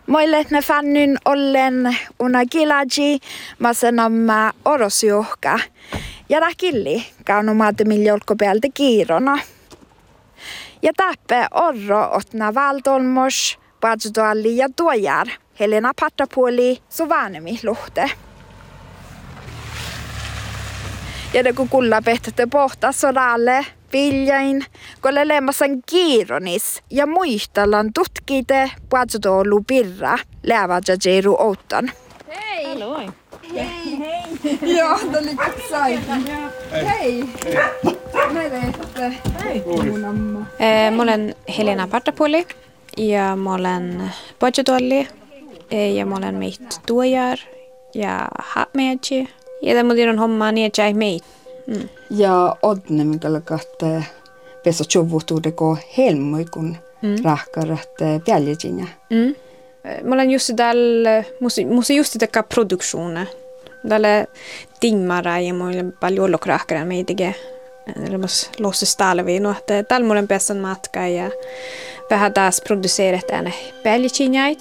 Moille ne fannyn ollen una kilaji masenamma orosjuhka. Ja killi kaunumaate miljolko päältä kiirona. Ja täppä orro otna valtolmos, patsutualli ja tuojar. Helena pattapuoli suvanemi luhte. Ja kun kulla pehtätte pohtaa sodalle, viljain, kun lemmasan kiironis ja muistellaan tutkite patsutuollu pirra, lääväjäjeru outtan. Hei! Halloi! Hei! Hei! Joo, tuli saikin. Hei! Hei! Mä olen Helena Pattapuoli ja mä olen patsutuolli ja mä olen meitä tuojar ja haapmeetsi. Ja tämä on hommaa niin, että ei meitä. Ja odne, mikä kahte pesa tjovutuudeko helmoi, kun rahkarat päljätinä. Mä olen just täällä, musta just teka produktione. Täällä timmara ja mä olen paljon ollut rahkara meitäkin. Mä låtsas talvi nu att täällä mä olen pesan matka ja vähän taas producerat tänne päljätinä.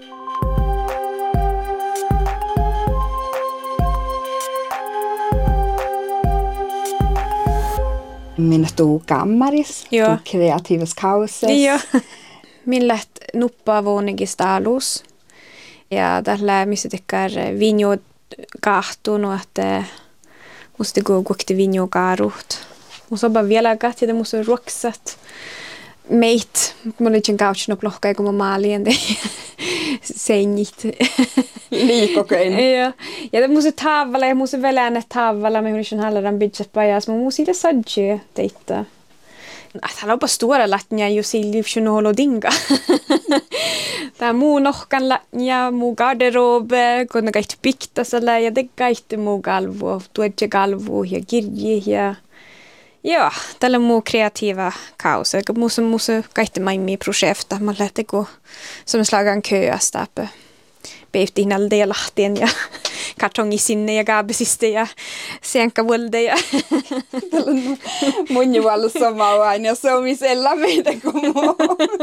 Minä tuu kammaris, tuu kreatiivas kauses. Joo. Min läht nuppaa vuonigista alus. Ja tällä missä tekee vinjo kahtunut, että musta kuukti vinjo kaaruht. Musta on vielä kahti, että musta on ruoksat. Meit, mä olin kautsin plohkaa, kun mä maalien seinit. Liikokein. Ja musta tavalla ja musta velänne tavalla, mä olin hallaran bidget pajas, mä musta siitä sadje teitä. Täällä onpa stora latnia ju silivsun holodinga. Tää muu nohkan latnia, muu garderobe, kun kaikki piktasella ja te kaikki muu kalvu, tuodje kalvu ja kirji ja joo, tällä muu kreatiiva kaus. Musta kaikki maimmi projekta, mä lähti kun som slagan köasta på. Peiftiin näiltä lahtien ja kartongi sinne ja gaabisiste ja senkavuolta ja tällä on mun juolla sama vain ja se on misellä meitä kuin muu.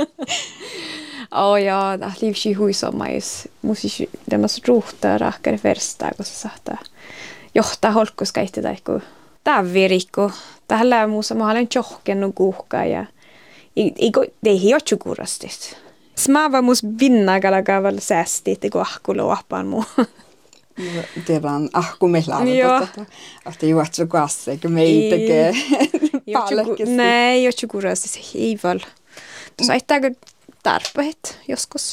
Ja, det livsi huisomais. Musi demas ruhtaa rahkare verstaa, kun se saattaa johtaa holkkuskaitti tai kun tavirikko. Tällä muussa mä olen johkenut kuhkaa ja ei hiotsu kurastit. Smaava mus vinnakalla säästit, kun ahkulo ahpaan muu. Tiedän ahkumehlaan, että juotsu kasse, kun me ei tekee palkkisti. Nej, jotsu kurastit, ei val. Tuossa aittaakin tarpeet joskus.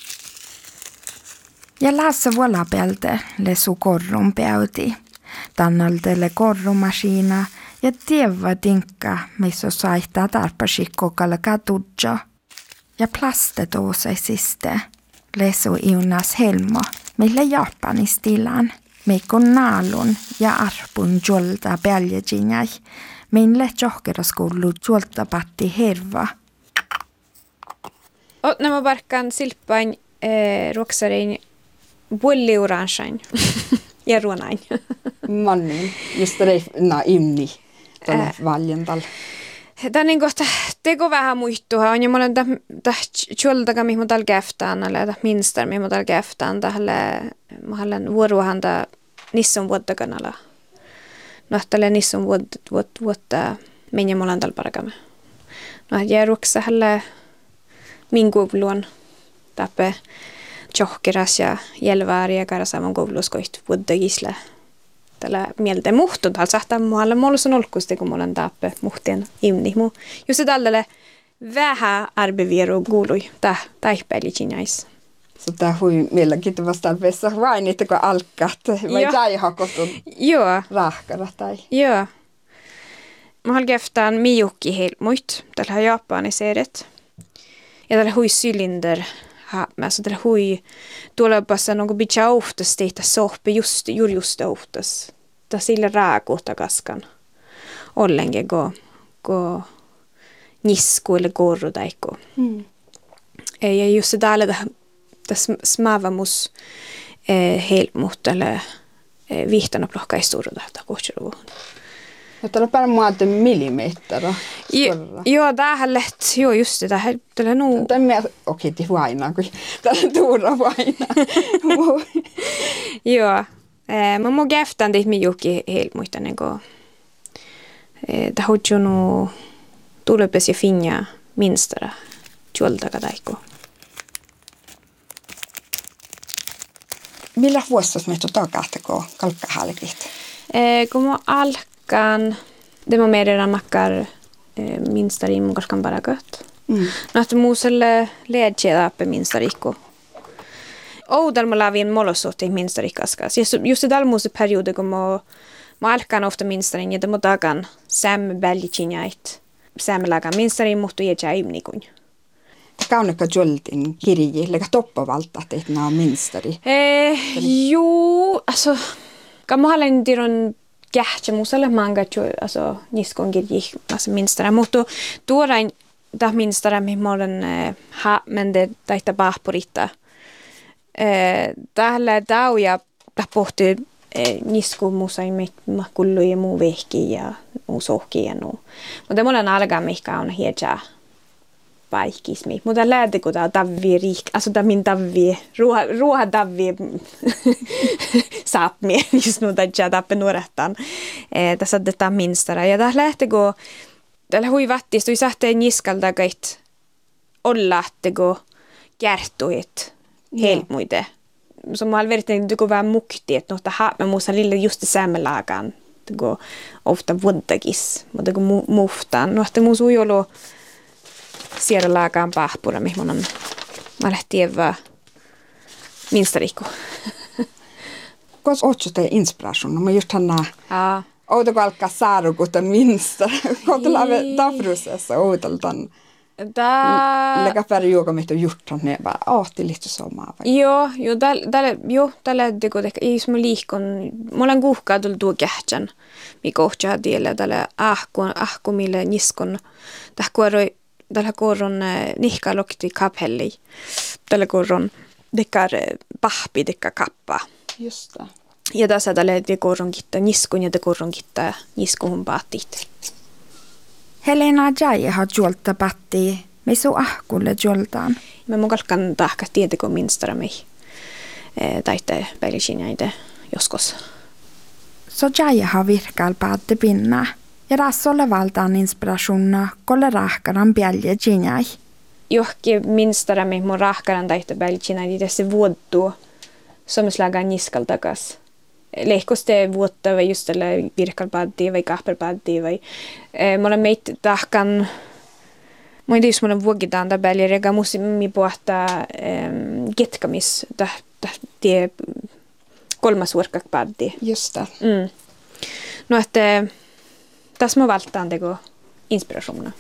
Ja Lasse vuolapelte lesu korrun päyti. Tannaltele korrumaskina ja tievä tinkka, missä saittaa tarpeesikko kalkaa tudjo. Ja plastetoosesiste lesu iunas helmo, millä Japanis tilan. Meikon naalun ja arpun jolta päljäjinjäi. Meille johkeraskullu jolta patti herva. Nämä varkkaan silppain ruoksarein bulli-orangein ja ruonain. Mannin, just reifna imni tuolla valjentalla. Tämä on niin kuin, teko vähän muittuha on ja mä olen tjoltaka, mihin mä täällä käftään, tai minstar, mihin mä täällä käftään, mä olen vuorohan tää nissun vuottakanalla. No, tällä nissun vuotta, minä mä olen täällä parakamme. No, ja ruoksa hällä min kuvluon tappe tjohkeras ja jälvääri ja karasaman kuvluskoit vuotta gisle. Tällä mieltä muhtun täällä sahtaa muualla. Mulla on olkusti, kun mulla on tappe muhtien imni. Just se tällä vähän arbevieru kuului taihpäilikinäis. Så tämä hui mielenkiintoista tarpeessa vain, että kun alkaat, vai jäihakotun rahkara tai? Joo. Mä haluan käftään miukki helmuit. Tällä on Japaniseret. Ja tällä hui sylinder. Så det hui tuolla passa någon bitcha oftas teitä sohpe just oftas. Ta sillä raakuutta kaskan. Ollenge go nisku eller gorro daiko. Ja just täällä tässä smaavamus helmut eller vihtana plokka isturuda ta kohturu. Mutta on paljon muuta millimeträ. Joo, tämähän lähti. Joo, just det. Tällä nuu. Tämä okei, huaina, kun tällä tuura huaina. Joo. Mä mun käftän teitä mijukin helt muistan, niin kuin det har ju nu tulipes ja finja minstara juoltaka taiko. Millä vuosissa me takahtako kalkkahalkit? Kun mä alkan, det var mer makkar minstari mun koskaan parakat. No, että muuselle leedjeedappe minstarikko. Oudal mä lävin molossohti minstarikaskas. Just tällä muussa periodi, kun mä alkan ofta minstarin, ja mä takan sämme väljikinjait. Sämme lagan minstarin, mutta ei jää imnikun. Kaunekka joltin kirji, lega toppavalta teitä nämä minstari? Joo, alltså, kan mä olen tiedon kähtsä muuselle manga alltså niskon kirji, alltså minstara, mutta tuorain tämä minstara, mihin mä olen men det taita pahpuritta. Tällä tauja pohti nisku musain mä kullu ja muu vehki ja muu sohki ja nuu. Mutta mä olen alkaa mikä on hietsä paikismi. Mutta lähti kun tää tavvi riik, alltså tää min tavvi, ruoha tavvi saapmi, just nu tää tappe nuorehtaan. Tässä tätä minstara. Ja tää lähti kun, täällä hui vattistui sähtee niskalta kait olla, kun kärtuit. Helt muide. Så mä olen verran tyko vähän mukti, että nohta haapme muussa lille just sämmelagaan, tyko ofta vuoddakis, mutta kun muuftaan. Nohta muussa ujolo siellä laagaan pahpura, mihin mä lähtien vaan minstarikko. Kos ootko te inspiraation? Mä just hanna ootko alkaa saada kuten minstar. Kootella tafrusessa ooteltan. Lägga färre joka mitt och gjort han bara ahti lite somaa. Joo, tällä teko ei små liikon. Mä olen kuhkaa tulla kähtsän. Mikä ohtsaa tiellä tällä ahko mille niskon. Tällä korron nihka lokti kaphelli. Tällä korron dekar pahpi dekka kappa. Just det. Ja tässä tällä korron kitta niskon ja korron kitta niskon paatit. Helena Jaye har juolta patti, me su ahkulle juoltaan. Mä mun kalkan tahka tietäkö minstara mei. Taitte välisinäitä joskus. Så Jaye har virkal patti pinna. Ja tässä ole valtaan inspirationna, kolle rahkaran pielje jinjai. Johki minstara mei mun rahkaran taitte välisinäitä tässä vuodtua. Suomeslagan niskal takas. Lehkoste vuotta vai just tällä virkalpaattia vai kahperpaattia vai mä olen meitä tahkan mä en tiedä jos mä olen vuokitaan tabelli rega musimi pohtaa ketkamis tie kolmas vuorkakpaatti. Just det. No että tässä mä valtaan teko inspirationa.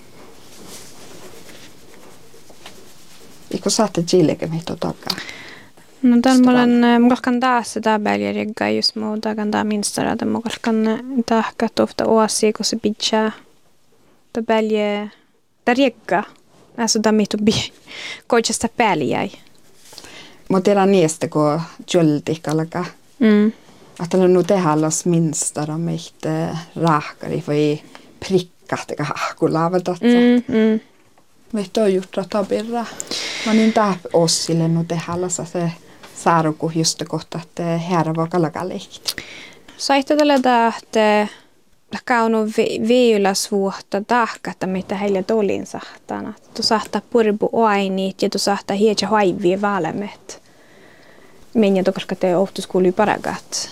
Eikö saatte chileke meitä takaa? No täällä mä olen kalkan taas sitä bäljerigga just muu takan taa minstara, että mä kalkan tahka tofta oasi, kun se pitää ta bälje ta riegga. Alltså ta mitu bi koitsasta pääliäi. Mä tiedän niistä, kun joltikkalaka. Että nu tehallas minstara meitä rahkari vai prikkahteka ahkulaavat. Meitä on juttu tabirra. Mä niin tää ossille nu tehallas se saaruku just kohta, että herra voi kalkalehti. Saitte tällä että kaunu veillä suhta tahkata, mitä heille tolin sahtana. Tu sahtaa purbu oainit ja tu sahtaa hietsä haivia vaalemet. Minä koska te oftus kuului paragat.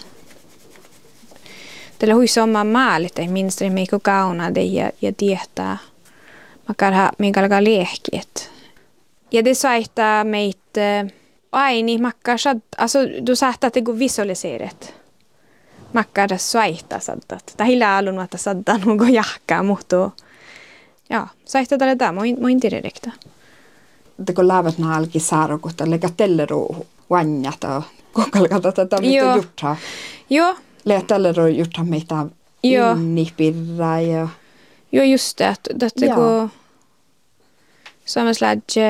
Tällä hui sama maali, että minstri meikö kauna de ja tietää. Minkä alkaa lehkiet. Ja det saittaa meitä aini makkar alltså du saattaa tegu visualiseeret. Makkar saittaa saddat. Tai hillä alun että saddaa nuko jahkaa muhtuu. Ja, saittaa tälle tää moi direkta. Teko laavat naalki saarukutta lega telleru vanjata kokalkata tätä mitä juttaa. Joo. Le telleru juttaa meitä innipirra ja. Joo just det. Detta går sammanslagge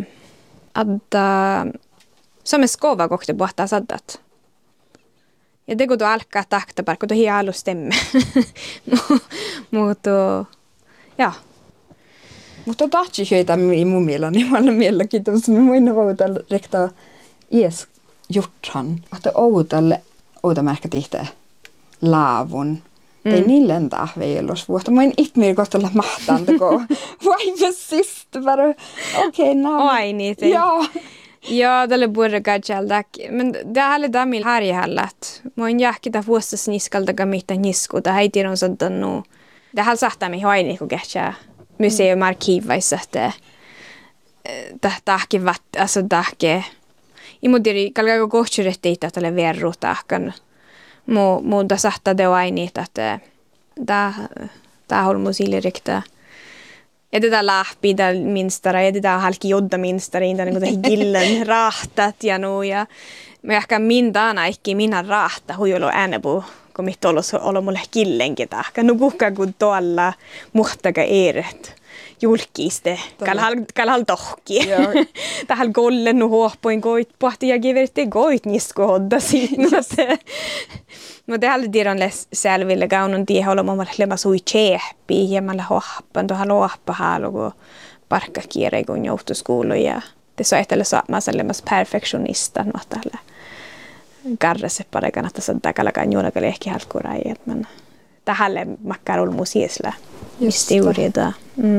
adda som skova kokte pohtaa saddat. Ja teko tuo alkaa takta, kun tuo hii alu stemme. Mutta, ja. Mutta tahti heitä mun mielestä, niin mä olen mielenkiintoista. Mä voin voitella rektaa ies juthan. Että outa mä ehkä tihtä laavun. Ei niin lentää veilus vuotta. Mä en itse kohtella mahtaan teko. Vaivesista bara. Okei, no. Ai niitä. Joo. Joo, tälle borde gadjaldak. Men det här är damil här i hallat. Mä oon jähkitä vuostas niskaltakaan mitään nisku. Det här ei tiedon sanottanut. Det här sahtaa mi hoini, kun kähtsää museumarkiivaissa, että tahki vatt, alltså tahki. Imodiri kalkaa kohturetteita tälle verru tahkan. Mutta sahtaa det aini, että tää on musilirikta. Ja tätä lähpi täällä minstara, ja tätä halki jodda minstara, inta niin kuin gillen rahtat ja nuu. Ja mä ehkä mindana ikki minä rahta huijolo äänepu, kun mitt olo mulle gillenkin tahka. No kuka kun tuolla muhtaka eeret julkiste, kalhal tohki. Tähäl gollen nu huopoin koit, pohti ja kiverti koit nisko hodda siitä. Mutta det hade tiedon selville kaunon tie haluamaan lemma sui chehpi ja malla hohpan to haluappa halugo parkka kiere kun joutuskoulu ja det så ettelle saamassa lemmas perfektionista no tällä garrase parekan että se takalakan juonakale ehkä halkurai men tähälle makkarul musiisla historia.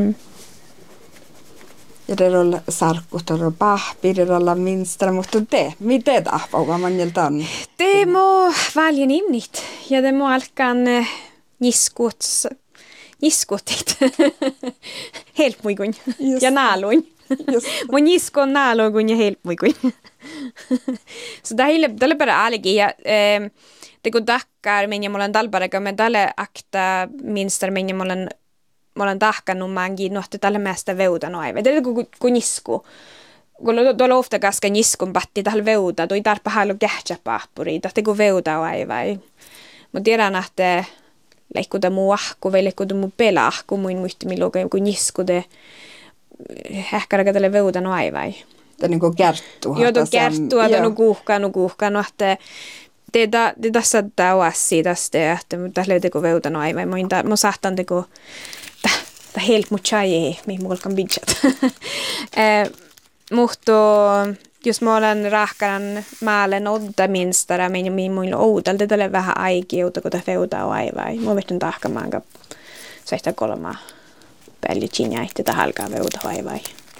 Ja det rolla sarkkutor pahpi, det rolla minstara, mutta miten tahpauva manjelta on? Det må välja nimnit ja det må alkan niskutit. Helt muikun ja naaluin. Må niskon naaluin ja helt muikun. Så det är bara ärlig ja det går dackar men jag målan dalbarega men dalle akta minstar men jag målan tahkan mangi nohte tällä mesta veudan aivan. Det är kun nisku. Kun tuolla ofta kaska niskun patti tällä veuda, toi tarpa halu kähtsä pahpuri, tahti kun veuda aivan. Mä tiedän, että leikkuta muu ahku, vai leikkuta muu pelahku, muin muisti milloin kun nisku te hähkäräkä tälle veudan aivan. Det är niinku kerttua. Joo, tuo kerttua, tuo nukuhkaa, että det tässä tauassi tästä, että tässä löytyy kun veudan aivan. Mä sahtan teko det helt mot chai mihin mulkan bidjat. Mutta jos mä olen rahkaran maalen odda minstara, men min muilla oudal, det tälle vähän aikiuta, kun te feuta aivan. Mä vetyn tahkamaan, kun saista kolmaa pälli chinja, että tätä halkaa veuta aivan.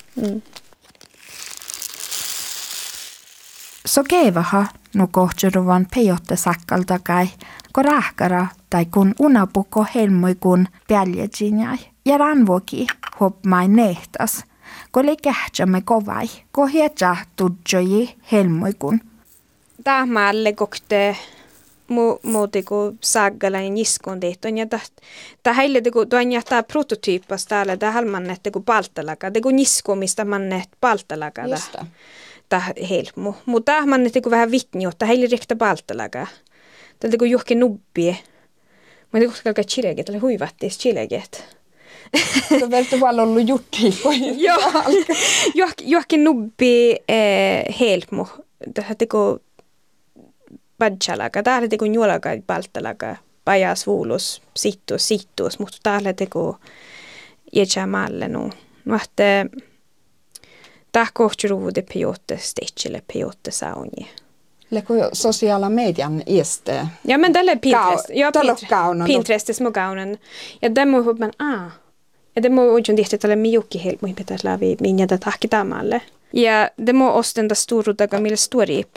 Så keivaha nu kohtsuruvan pejotte sakkalta kai, kun rahkara tai kun unapukko helmui kun päljetsinjai. Ja ranvoki hopmain nehtas, kun oli kähtsämme kovai, kun hietsä tudjoji helmui kun. Tähmäälle kokte muuti kun saggalainen niskon tehton ja heille kun tuon jättää prototyyppas täällä tähän mannette kun palttalaka, te kun niskomista mannet palttalaka. Tää helmu. Mutta tähän mannette kun vähän vitni, että heille rikta palttalaka. Tältä kun johonkin nubbie. Mä en tiedä, kuinka chileget, eli huivattis chileget. Se verður vaan ollut jutti. Johonkin nubbi helmu. Tähän teko badjalaka. Täällä teko juolaka palttalaka. Pajas vuulus, sittuus. Mutta täällä teko jätsämälle nu. No, että tää kohturuvude pejotte stetsille pejotte saunje. Leko sosiaala median este. Ja men tälle Pinterest. Pinterest små kaunen. Ja det må man ja det må oikein tehty tälle miukki helt muin pitäisi läpi minä tätä tahkitamalle. Ja det må ostenda storutaga millä storip.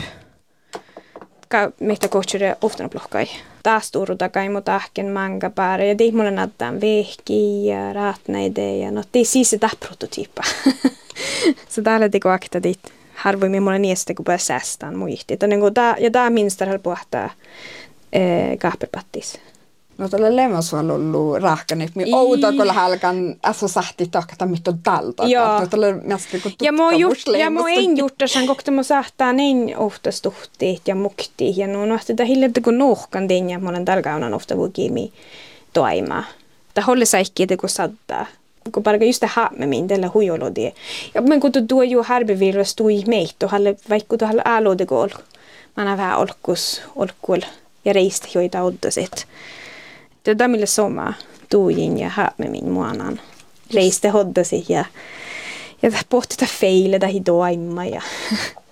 Mitä kohtuure ofta plockai. Taas storutaga ei mutta ahken manga bara. Ja det mulle näyttää vehki ja raatneide ja no det siis sitä prototypa. Så täällä teko akta dit. Harvoimmin mulla niistä kun pääs säästään muihti. Ja tää minsta helppo ahtaa kahperpattis. No tällä lemmos on ollut rahkani. Outo kun halkan alltså sahti takta mitt on talta. Joo. Ja mä en juttu sen kokta mä sahtaa niin ofta stuhti ja mukti. Ja no että hillette kun nohkan den ja mä olen talkaunan ofta vukimi toimaa. Tää holle saikki kun sattaa. Kun parka just det här med min della huijolodi. Ja men kun tuo ju harbevirra stui meitä, halle vaikka tuolla alode gol. Man har vähän olkkul ja reistä joita oddosit. Det är mille soma tuujin ja haa med min muanan. Reistä hoddosit ja pohti ta feile ta hidoaimma ja